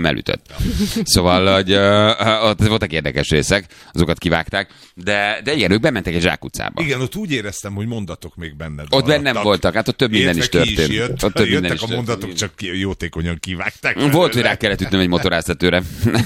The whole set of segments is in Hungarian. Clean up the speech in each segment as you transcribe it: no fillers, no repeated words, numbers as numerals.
elütött. Szóval, hogy ott voltak érdekes részek, azokat kivágták, de igen, ők bementek egy zsákutcába. Igen, ott úgy éreztem, hogy mondatok még benned. Ott bennem voltak, hát ott több minden is történt. Jöttek a mondatok, csak jótékonyan kivágták. Volt, hogy rá kellett ütnöm egy motoráztatőre.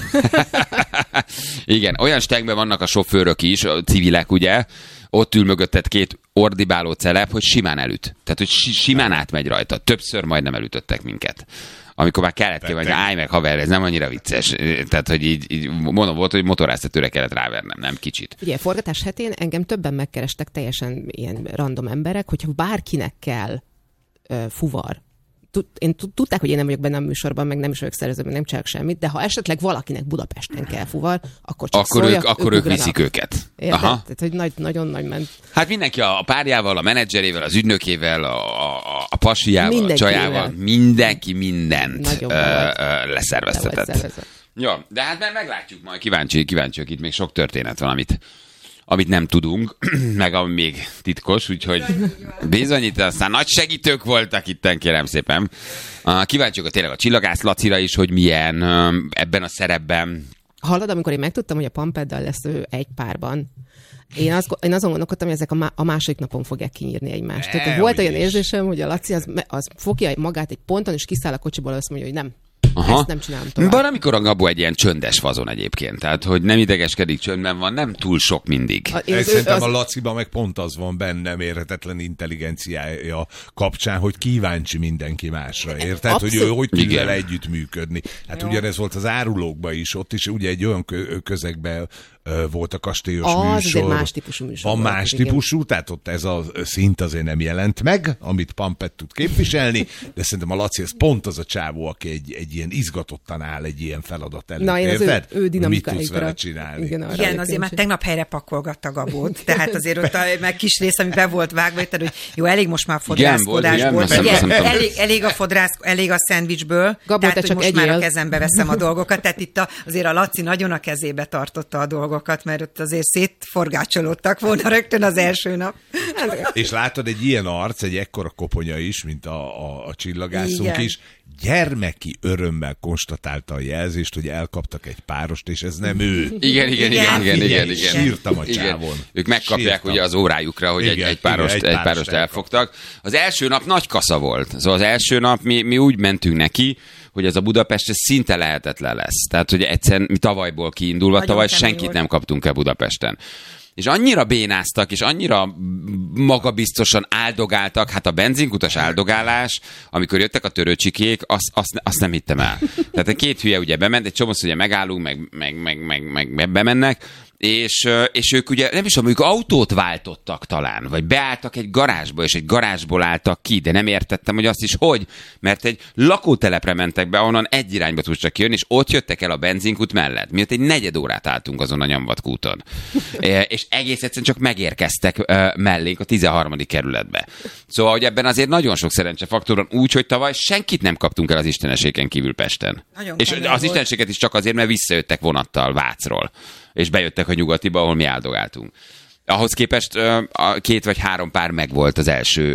Igen, olyan stegben vannak a sofőrök is, a civilek, ugye, ott ül mögötted két ordibáló celeb, hogy simán elüt. Tehát, hogy simán átmegy rajta. Többször majdnem elütöttek minket. Amikor már kellett hogy állj meg, haver, ez nem annyira vicces. Tehát, hogy így mondom, volt, hogy motoráztatőre kellett rávernem, nem kicsit. Ugye, forgatás hetén engem többen megkerestek, teljesen ilyen random emberek, hogyha bárkinek kell fuvar. Tudták, hogy én nem vagyok benne a műsorban, meg nem is vagyok szervező, meg nem csinálok semmit, de ha esetleg valakinek Budapesten kell fuvar, akkor csak szóljak, akkor ők viszik őket. Érted? Aha. Tehát, hogy nagyon nagy ment. Hát mindenki a párjával, a menedzserével, az ügynökével, a pasiával, a csajával, mindenki mindent leszerveztetett. Ja, de hát meglátjuk majd, kíváncsiak, itt még sok történet van, amit nem tudunk, meg ami még titkos, úgyhogy bizonyít, aztán nagy segítők voltak itten, kérem szépen. Kíváncsiak tényleg a Csillagász Lacira is, hogy milyen ebben a szerepben. Hallod, amikor én megtudtam, hogy a Pampeddal lesz ő egy párban, én azon gondolkodtam, hogy ezek a második napon fogják kinyírni egymást. Tehát volt olyan érzésem, hogy a Laci az fogja magát egy ponton, és kiszáll a kocsiból, azt mondja, hogy nem. Aha. Ezt nem csinálom tovább. Bár amikor a Gabó egy ilyen csöndes fazon egyébként, tehát hogy nem idegeskedik, csöndben van, nem túl sok mindig. Szerintem a Laciban meg pont az van benne mérhetetlen intelligenciája kapcsán, hogy kíváncsi mindenki másra, érted? Hogy ő hogy tud vele együttműködni. Hát ugyanez volt az Árulókban is, ott is ugye egy olyan közegben volt a kastélyos műsor. Az más típusú műsor. Van más típusú, tehát ott ez a szint azért nem jelent meg, amit Pampett tud képviselni, de szerintem a Laci ez pont az a csávó, aki egy ilyen izgatottan áll egy ilyen feladat előtt. Na, én az ő dinamikáikra. Mit tudsz vele csinálni? Igen, azért már tegnap helyre pakolgatta Gabót, tehát azért ott meg kis rész, ami be volt vágva, hogy jó, elég most már a fodrászkodásból. Elég a szendvicsből, Gabó, tehát hogy most már egyél. a kezembe veszem a dolgokat, tehát itt azért a Laci nagyon a kezébe tartotta a dolgokat, mert ott azért szétforgácsolódtak volna rögtön az első nap. És látod, egy ilyen arc, egy ekkora koponya is, mint a csillagászunk Igen. is, gyermeki örömmel konstatálta a jelzést, hogy elkaptak egy párost, és ez nem ő. Igen. Sírtam a csávon. Ők megkapják ugye az órájukra, hogy egy párost elfogtak. Az első nap nagy kasza volt. Szóval az első nap mi úgy mentünk neki, hogy ez a Budapest ez szinte lehetetlen lesz. Tehát, hogy egyszerűen mi tavalyból kiindulva, nagyon tavaly senkit nem kaptunk el Budapesten. És annyira bénáztak, és annyira magabiztosan áldogáltak, hát a benzinkutas áldogálás, amikor jöttek a törőcsikék, azt nem hittem el. Tehát a két hülye ugye bement, egy csomószor ugye megállunk, meg bemennek, és ők ugye, nem is tudom, ők autót váltottak talán, vagy beálltak egy garázsba, és egy garázsból álltak ki, de nem értettem, hogy azt is hogy, mert egy lakótelepre mentek be, ahonnan egy irányba tudsz csak kijönni, és ott jöttek el a benzinkút mellett. Miatt egy negyed órát álltunk azon a Nyomvatkúton. És egész egyszerűen csak megérkeztek mellénk a 13. kerületbe. Szóval, hogy ebben azért nagyon sok szerencsefaktor van, úgy, hogy tavaly senkit nem kaptunk el az isteneségen kívül Pesten. Nagyon és az isteneséget is csak azért, mert visszajöttek vonattal Vácról. És bejöttek a Nyugatiba, ahol mi áldogáltunk. Ahhoz képest 2 vagy 3 pár megvolt az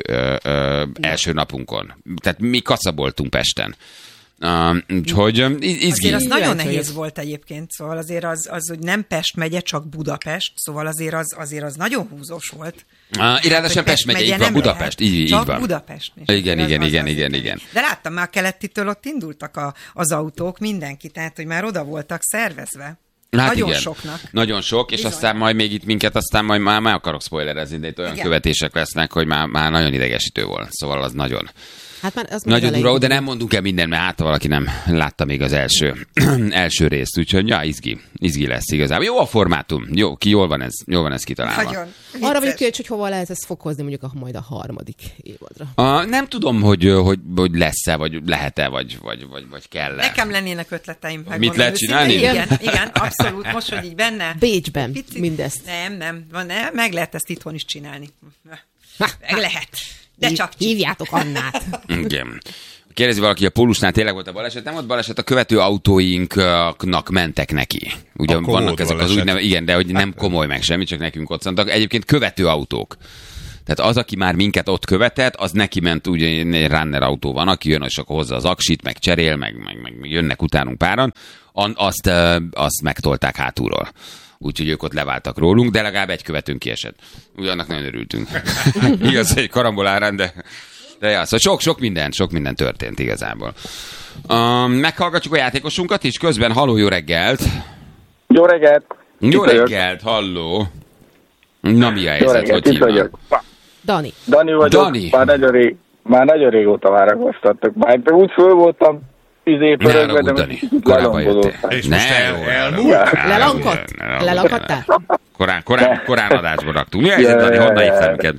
első napunkon. Tehát mi kaszaboltunk Pesten. Úgyhogy izgi. Azért az nagyon nehéz volt egyébként, szóval azért az, hogy nem Pest megye, csak Budapest, szóval azért az nagyon húzós volt. Ráadásul Pest megye, így van, Budapest, így van. Csak Budapest. Igen. De láttam már Kelettitől, ott indultak az autók, mindenki, tehát hogy már oda voltak szervezve. Hát nagyon igen. soknak. Nagyon sok, és aztán majd még itt minket, aztán majd már akarok spoilerezni, de itt olyan követések lesznek, hogy már nagyon idegesítő volt. Szóval az nagyon... Hát már az nagyon durva, de nem mondunk el mindent, mert hát valaki nem látta még az első részt, úgyhogy ja, izgi lesz igazából. Jó a formátum, jól van ez kitalálva. Nagyon. Arra vagyok kíváncsi, hogy hova lehet ezt fokozni mondjuk majd a 3. évadra. Nem tudom, hogy lesz-e, vagy lehet-e, vagy kell-e. Nekem lennének ötleteim. Mit lehet csinálni? Igen, abszolút. Most, hogy így benne. Bécsben mindezt. Nem. Meg lehet ezt itthon is csinálni. Meg lehet. De csak hívjátok Annát. Igen. Kérdezi valaki, a Pólusnál tényleg volt a baleset? Nem volt baleset, a követő autóinknak mentek neki. Ugye vannak ezek az úgynevezett, igen, de hogy nem komoly meg semmi, csak nekünk ott szantak. Egyébként követő autók. Tehát az, aki már minket ott követett, az neki ment, ugye egy runner autó van, aki jön, és akkor hozza az aksit, meg cserél, meg jönnek utánunk páran, azt megtolták hátulról. Úgyhogy ők ott leváltak rólunk, de legalább egy követőnk kiesett. Úgy annak nagyon örültünk. Igaz, egy karambolárán, de ja, szóval sok minden történt igazából. Meghallgatjuk a játékosunkat is közben. Halló, jó reggelt! Jó reggelt! Jó reggelt, halló! Na, mi a helyzet? Hogy hívnak? Dani. Dani vagyok. Dani. Már nagyon régóta várakoztattak. Már úgy föl voltam pörögve, de Dani. Korábban jöttél. És most Lelankadtál? Korán adásba raktunk. Mi a helyzet, Dani? Honnan hívtál minket?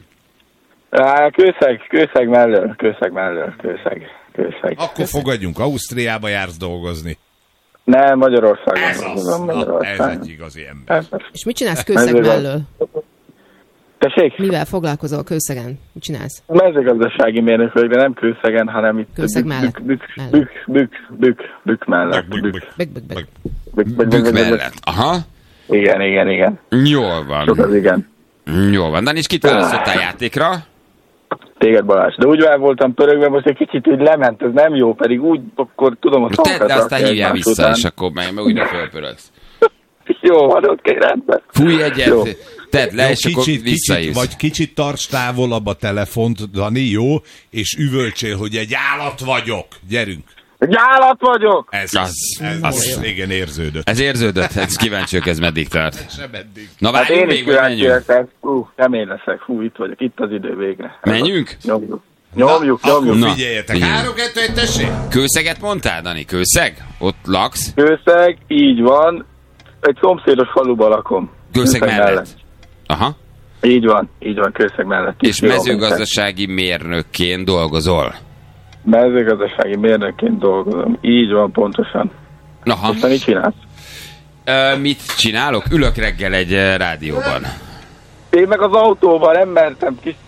Kőszeg mellől. Akkor fogadjunk, Ausztriába jársz dolgozni. Nem, Magyarországon. Ez egy igazi ember. És mit csinálsz Kőszeg mellől? Tessék? Mivel foglalkozol Kőszegen? Mit csinálsz? Mezőgazdasági mérnök vagyok, de nem Kőszegen, hanem itt Kőszeg mellett. Bük mellett. Bükk mellett. Aha. Igen. Jól van. Sok az igen. Jól van. Dani, és kit választottál játékra? Téged, Balázs. De úgy voltam pörögve, most egy kicsit úgy lement, ez nem jó, pedig úgy, akkor tudom a szavakat. Tedd, de aztán hívjál vissza, és akkor meg újra fölpörögsz. Jó, van, oké, rendben. Fújj egyet, Jó. tedd le, és akkor visszaívsz. Vagy kicsit tarts távolabb a telefont, Dani, jó? És üvöltsél, hogy egy állat vagyok. Gyerünk. Egy állat vagyok! Ez igen érződött. Ez érződött, ez kíváncsiak, ez meddig tart. Sem eddig. Na Hát várjunk én is még, vagy menjünk? leszek. Kemény leszek. Itt vagyok. Itt az idő végre. Menjünk? Nyomjuk. Na, Figyeljetek, figyelj. 3, 2, 1, tessék! Kőszeget mondtál, Dani? Kőszeg? Ott laksz? Kőszeg, így van. Egy szomszédos faluban lakom. Kőszeg mellett? Aha. Így van, Kőszeg mellett. És mezőgazdasági mérnökként dolgozol? Mezőgazdasági mérnökként dolgozom. Így van, pontosan. Aha. Aztán mit csinálsz? Mit csinálok? Ülök reggel egy rádióban. Én meg az autóban nem mertem kis...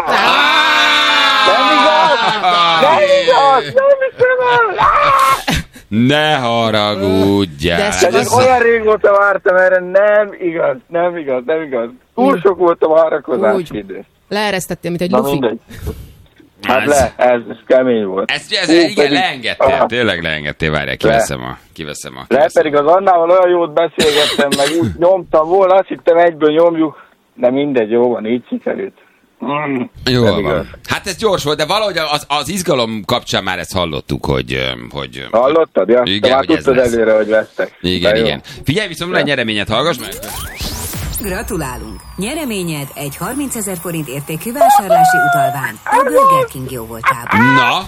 Nem igaz! Nem hiszem el! Ne haragudjál! De ez De én olyan régóta vártam erre, nem igaz. Túl sok volt a várakozás idő. Leeresztettél, mint egy Na lufi. mindegy. Hát ez kemény volt. Ez igen, leengedtél, tényleg leengedtél, várjál, kiveszem a... Pedig az Annával olyan jót beszélgettem, meg úgy nyomtam volna, azt hittem egyből nyomjuk, de mindegy, jó van, így sikerült. Jól van. Hát ez gyors volt, de valahogy az izgalom kapcsán már ezt hallottuk, hogy Hallottad? Ja? Igen, te már hogy ez tudtad lesz. előre, hogy vesztek. Igen. Figyelj, viszont van egy nyereményet, hallgass meg! Gratulálunk! Nyereményed egy 30 000 forint értékű vásárlási utalvány a Burger King jóvoltából. Na,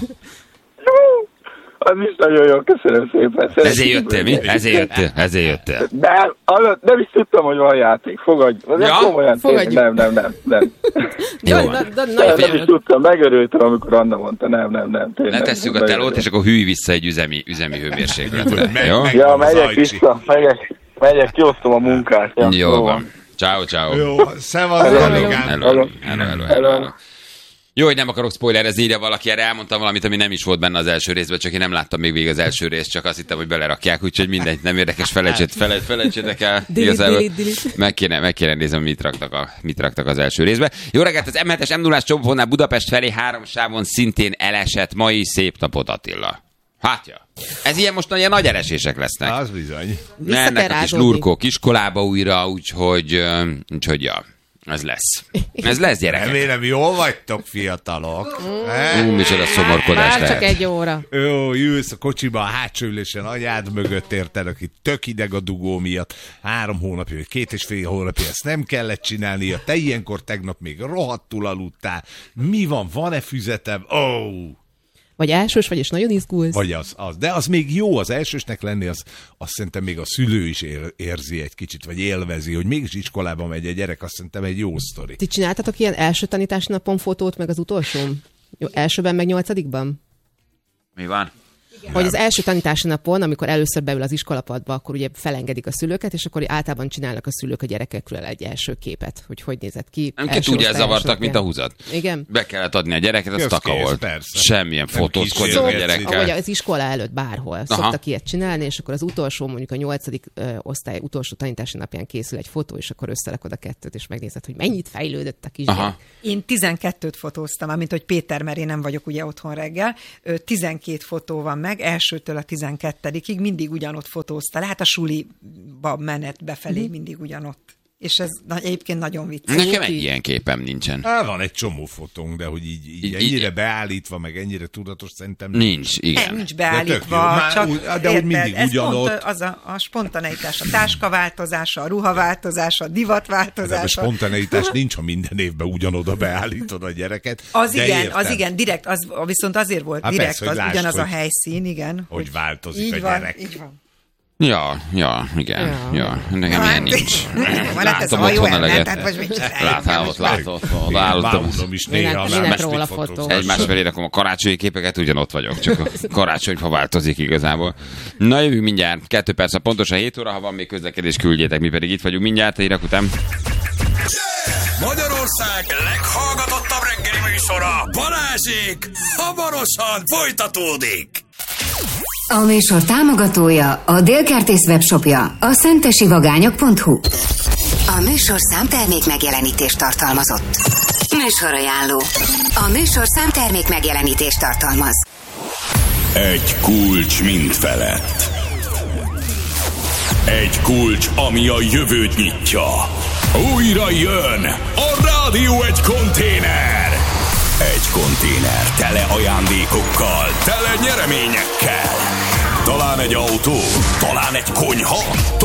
Az is nagyon jó, köszönöm szépen. ezért jöttél, mi? Ezért jöttél. De nem is tudtam, hogy van játék. Fogadj. Ja? Komolyan tényleg. Nem. Jó van. Nem is tudtam, megörültem, amikor Anna mondta. Nem. Tényleg. Letesszük a telót, és akkor hűj vissza egy üzemi hőmérsékletre. Jó? Ja, megyek vissza. Megyek, kiosztom a munkát. Ja, Jó van. Ciao. Jó, szevasz, Hello. Jó, hogy nem akarok spoilerezni, írja valaki, erre elmondtam valamit, ami nem is volt benne az első részben, csak én nem láttam még végig az első részt, csak azt hittem, hogy belerakják, úgyhogy mindegy, nem érdekes, felejtsétek el. Igazából meg kéne nézni, mit raktak az első részbe. Jó reggelt, az M7-es M0-ás csomópontnál Budapest felé 3 sávon szintén elesett mai szép napot, Attila. Hátja. Ez ilyen most ilyen nagy elesések lesznek. Az bizony. Mennek a kis lurkók iskolába újra, úgyhogy ja. Ez lesz, gyerekek. Remélem, jól vagytok, fiatalok. Micsoda szomorkodás Már lehet. csak egy óra. Jó, ülsz a kocsiba, a hátsó ülésen, anyád mögött érted, aki tök ideg a dugó miatt. 3 hónapja, vagy 2,5 hónapja, ezt nem kellett csinálnia. Te ilyenkor tegnap még rohadtul aludtál. Mi van? Van-e füzetem? Vagy elsős vagy, és nagyon izgulsz. Vagy az. De az még jó, az elsősnek lenni, azt szerintem még a szülő is érzi egy kicsit, vagy élvezi, hogy mégis iskolába megy egy gyerek, azt szerintem egy jó sztori. Ti csináltatok ilyen első tanítási napon fotót, meg az utolsón? Jó, elsőben, meg 8-ban? Mi van? Hogy az első tanítási napon, amikor először beül az iskolapadba, akkor ugye felengedik a szülőket, és akkor általában csinálnak a szülők a gyerekekről egy első képet, hogy nézett ki. Minket úgy elzavartak, mint a húzat. Igen. Be kellett adni a gyereket, az taka volt. Persze. Semmilyen fotózkodni a gyerekkel. Ahogy az iskola előtt bárhol szoktak ilyet csinálni, és akkor az utolsó, mondjuk a 8. osztály utolsó tanítási napján készül egy fotó, és akkor összerakod a kettőt, és megnézed, hogy mennyit fejlődött a kisgyerek. Én 12-t fotóztam, amint hogy Péter, mert én nem vagyok ugye otthon reggel. 12 fotó van meg, elsőtől a 12-ig mindig ugyanott fotózta. Lehet a suliba menet befelé mindig ugyanott. És ez egyébként nagyon vicces. Nekem egy ilyen képem nincsen. Van egy csomó fotónk, de hogy így ennyire beállítva, meg ennyire tudatos szerintem nincs, igen. Nincs beállítva, de úgy mindig ugyanott. Pont az a spontaneitás, a táskaváltozása, a ruhaváltozása, a divatváltozása. A spontaneitás nincs, ha minden évben ugyanoda beállítod a gyereket. Az igen, direkt, viszont azért volt direkt, persze, az lásd, ugyanaz a helyszín, igen. Hogy változik így a van, gyerek. Így van. Ja, nekem ilyen nincs. Látom otthon eleget. Láthatom is néha. Róla fotó. Egymás felé rakom a karácsonyi képeket, ugyanott vagyok, csak a karácsonyfa változik igazából. Na jövünk mindjárt, 2 perc a pontosan 7 óra, ha van még közlekedés, küldjétek, mi pedig itt vagyunk mindjárt, hírek után. Magyarország leghallgatottabb reggeli műsora, Balázsék, hamarosan folytatódik. A műsor támogatója a Délkertész webshopja, a szentesivagányok.hu. A műsorszám termék megjelenítést tartalmazott. Műsorajánló. A műsorszám termék megjelenítést tartalmaz. Egy kulcs mind felett. Egy kulcs, ami a jövőt nyitja. Újra jön a Rádió egy konténer. Egy konténer tele ajándékokkal, tele nyereményekkel. Talán egy autó, talán egy konyha,